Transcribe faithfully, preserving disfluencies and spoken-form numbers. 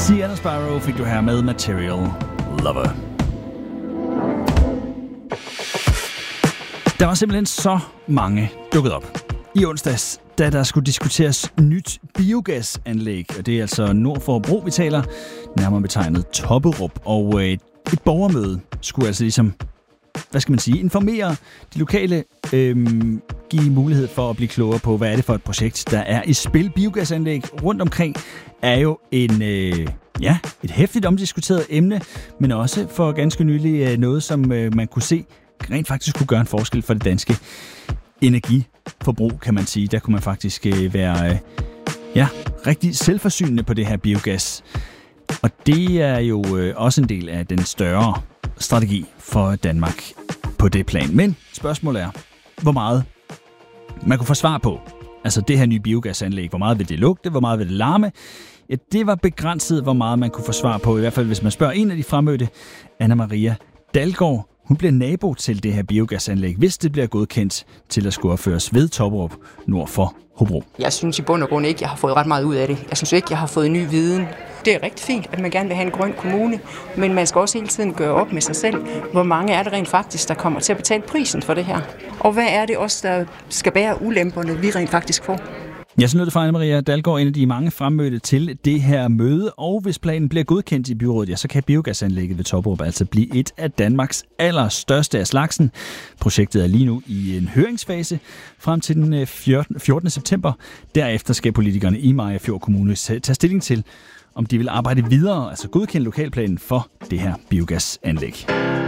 Sienna Sparrow fik du her med Material Lover. Der var simpelthen så mange dukket op i onsdags, da der skulle diskuteres nyt biogasanlæg. Og det er altså nord for Hobro, vi taler, nærmere betegnet Topperup. Og øh, et borgermøde skulle altså ligesom, hvad skal man sige, informere de lokale, øh, give mulighed for at blive klogere på, hvad er det for et projekt, der er i spil. Biogasanlæg rundt omkring er jo en, øh, ja, et hæftigt omdiskuteret emne, men også for ganske nylig øh, noget, som øh, man kunne se rent faktisk kunne gøre en forskel for det danske energiforbrug, kan man sige. Der kunne man faktisk øh, være øh, ja, rigtig selvforsynende på det her biogas. Og det er jo øh, også en del af den større strategi for Danmark på det plan. Men spørgsmålet er, hvor meget man kunne få svar på. Altså det her nye biogasanlæg, hvor meget vil det lugte, hvor meget vil det larme? Ja, det var begrænset, hvor meget man kunne få svar på. I hvert fald hvis man spørger en af de fremmødte, Anna Maria Dalgaard. Hun bliver nabo til det her biogasanlæg, hvis det bliver godkendt til at skulle opføres ved Topperup nord for Hobro. Jeg synes i bund og grund ikke, jeg har fået ret meget ud af det. Jeg synes ikke, jeg har fået ny viden. Det er rigtig fint, at man gerne vil have en grøn kommune, men man skal også hele tiden gøre op med sig selv, hvor mange er det rent faktisk, der kommer til at betale prisen for det her. Og hvad er det også, der skal bære ulemperne, vi rent faktisk får? Ja, så lød det fra Anna Maria Dalgaard, en af de mange fremmødte til det her møde, og hvis planen bliver godkendt i byrådet, ja, så kan biogasanlægget ved Topperup altså blive et af Danmarks allerstørste af slagsen. Projektet er lige nu i en høringsfase frem til den fjortende september. Derefter skal politikerne i Mariagerfjord Kommune tage stilling til, om de vil arbejde videre, altså godkende lokalplanen for det her biogasanlæg.